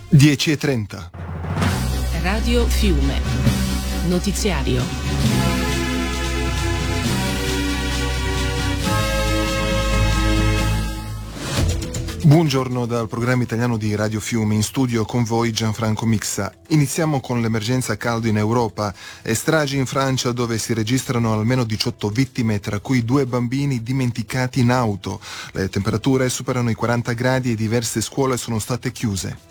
10:30. Radio Fiume. Notiziario. Buongiorno dal programma italiano di Radio Fiume, in studio con voi Gianfranco Mixa. Iniziamo con l'emergenza caldo in Europa e stragi in Francia, dove si registrano almeno 18 vittime, tra cui 2 bambini dimenticati in auto. Le temperature superano i 40 gradi e diverse scuole sono state chiuse.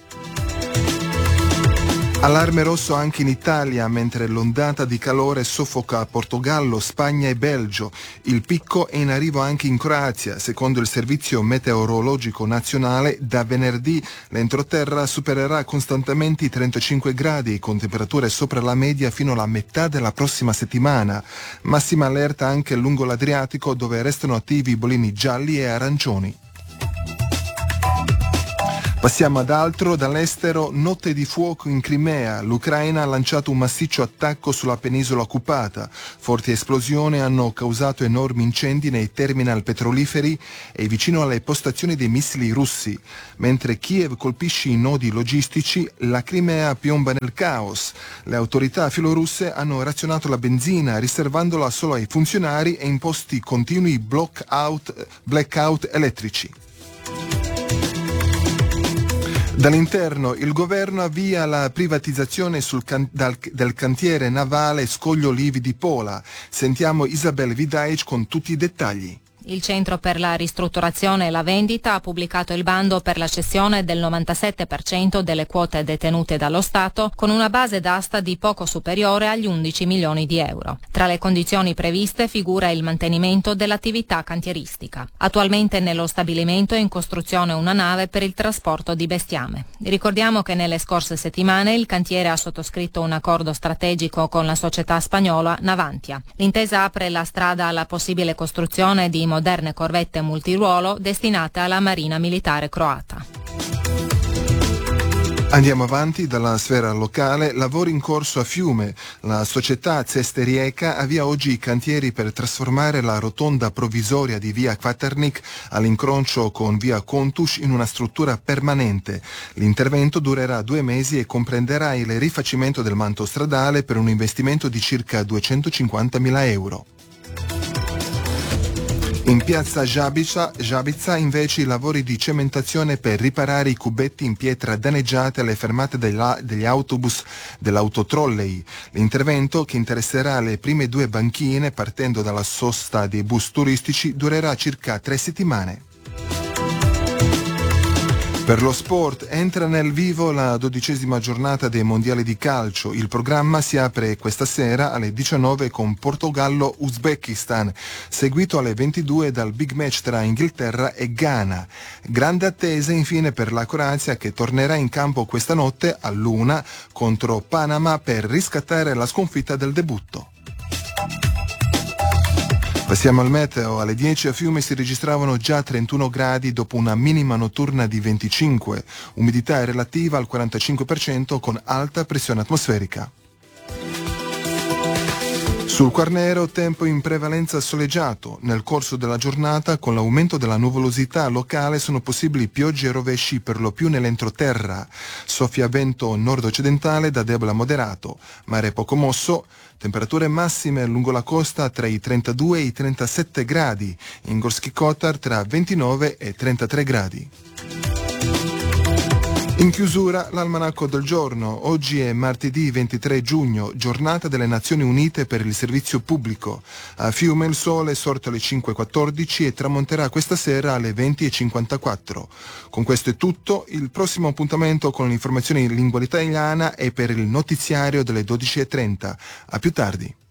Allarme rosso anche in Italia, mentre l'ondata di calore soffoca Portogallo, Spagna e Belgio. Il picco è in arrivo anche in Croazia. Secondo il Servizio Meteorologico Nazionale, da venerdì l'entroterra supererà costantemente i 35 gradi, con temperature sopra la media fino alla metà della prossima settimana. Massima allerta anche lungo l'Adriatico, dove restano attivi i bolini gialli e arancioni. Passiamo ad altro, dall'estero, notte di fuoco in Crimea. L'Ucraina ha lanciato un massiccio attacco sulla penisola occupata. Forti esplosioni hanno causato enormi incendi nei terminal petroliferi e vicino alle postazioni dei missili russi. Mentre Kiev colpisce i nodi logistici, la Crimea piomba nel caos. Le autorità filorusse hanno razionato la benzina, riservandola solo ai funzionari e imposti continui blackout elettrici. Dall'interno, il governo avvia la privatizzazione del cantiere navale Scoglio Olivi di Pola. Sentiamo Isabel Vidaic con tutti i dettagli. Il Centro per la ristrutturazione e la vendita ha pubblicato il bando per la cessione del 97% delle quote detenute dallo Stato, con una base d'asta di poco superiore agli 11 milioni di euro. Tra le condizioni previste figura il mantenimento dell'attività cantieristica. Attualmente nello stabilimento è in costruzione una nave per il trasporto di bestiame. Ricordiamo che nelle scorse settimane il cantiere ha sottoscritto un accordo strategico con la società spagnola Navantia. L'intesa apre la strada alla possibile costruzione di moderne corvette multiruolo destinate alla Marina Militare croata. Andiamo avanti dalla sfera locale, lavori in corso a Fiume. La società Ceste Rijeka avvia oggi i cantieri per trasformare la rotonda provvisoria di via Kvaternik all'incrocio con via Kontuš in una struttura permanente. L'intervento durerà 2 mesi e comprenderà il rifacimento del manto stradale per un investimento di circa 250.000 euro. In piazza Giabitza invece i lavori di cementazione per riparare i cubetti in pietra danneggiati alle fermate degli autobus dell'autotrolley. L'intervento, che interesserà le prime 2 banchine partendo dalla sosta dei bus turistici, durerà circa 3 settimane. Per lo sport entra nel vivo la 12ª giornata dei mondiali di calcio. Il programma si apre questa sera alle 19 con Portogallo-Uzbekistan, seguito alle 22 dal big match tra Inghilterra e Ghana. Grande attesa infine per la Croazia, che tornerà in campo questa notte all'1 contro Panama per riscattare la sconfitta del debutto. Passiamo al meteo. Alle 10 a Fiume si registravano già 31 gradi dopo una minima notturna di 25, umidità relativa al 45% con alta pressione atmosferica. Sul Quarnero tempo in prevalenza soleggiato. Nel corso della giornata, con l'aumento della nuvolosità locale, sono possibili piogge e rovesci per lo più nell'entroterra. Soffia vento nord-occidentale da debole a moderato, mare poco mosso. Temperature massime lungo la costa tra i 32 e i 37 gradi, in Gorski Kotar tra 29 e 33 gradi. In chiusura l'almanacco del giorno. Oggi è martedì 23 giugno, giornata delle Nazioni Unite per il servizio pubblico. A Fiume il sole sorge alle 5:14 e tramonterà questa sera alle 20:54. Con questo è tutto. Il prossimo appuntamento con l'informazione in lingua italiana è per il notiziario delle 12:30. A più tardi.